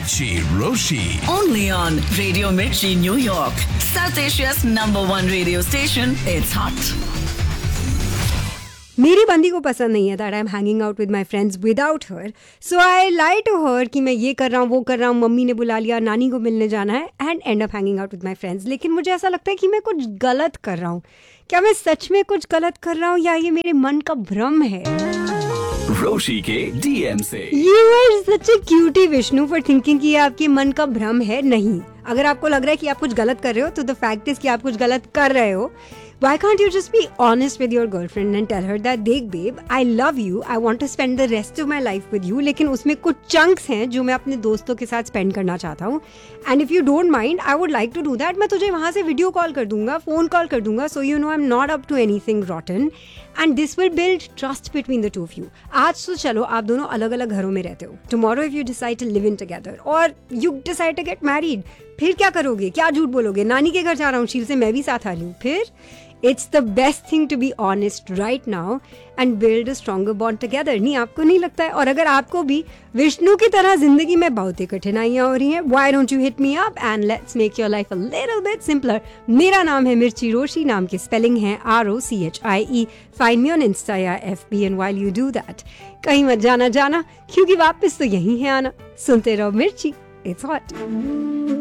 Mirchi Roshi. Only on Radio Mirchi, New York. South Asia's #1 radio station. It's hot. मेरी बंदी को पसंद नहीं है that I am hanging out with my friends without her, so I lie to her कि मैं ये कर रहा हूँ, वो कर रहा हूँ, मम्मी ने बुला लिया, नानी को मिलने जाना है, and and up hanging out with my friends. लेकिन मुझे ऐसा लगता है कि मैं कुछ गलत कर रहा हूँ. क्या मैं सच में कुछ गलत कर रहा हूँ या ये मेरे मन का भ्रम है? रोशी के डीएम से. You are such a cutie Vishnu for thinking कि ये आपके मन का भ्रम है. नहीं, अगर आपको लग रहा है कि आप कुछ गलत कर रहे हो तो द फैक्ट इज कि आप कुछ गलत कर रहे हो. Why can't you just be honest with your girlfriend and tell her that देख babe, I love you, I want to spend the rest of my life with you, लेकिन उसमें कुछ chunks हैं जो मैं अपने दोस्तों के साथ spend करना चाहता हूँ, and if you don't mind, I would like to do that. मैं तुझे वहाँ से वीडियो कॉल कर दूंगा, फोन कॉल कर दूंगा, so you know I'm not up to anything rotten, and this will build trust between the two of you. आज तो चलो आप दोनों अलग अलग घरों में रहते हो. Tomorrow if you decide to live in together or you decide to get married, फिर क्या करोगे? क्या झूठ बोलोगे? नानी के घर जा रहा हूँ, शील से मैं भी साथ आ रही हूँ. फिर It's the best thing to be honest right now and build a stronger bond together. नहीं, आपको नहीं लगता है? और अगर आपको भी विष्णु की तरह जिंदगी में बहुत ही कठिनाइयाँ हो रही हैं, why don't you hit me up and let's make your life a little bit simpler. मेरा नाम है मिर्ची रोशी, नाम की स्पेलिंग है ROCHIE. Find me on Insta या FB and while you do that, कहीं मत जाना क्योंकि वापस तो यही है आना. सुनते रहो मिर्ची, it's hot.